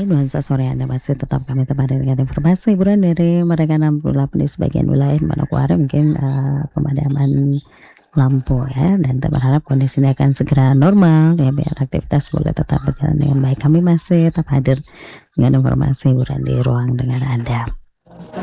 nuansa sore Anda masih tetap kami temani dengan informasi hiburan dari mereka 68 di sebagian wilayah di Manokwari mungkin, pemadaman lampu ya, dan berharap kondisinya akan segera normal ya, biar aktivitas boleh tetap berjalan dengan baik. Kami masih tetap hadir dengan informasi hiburan di ruang dengar Anda.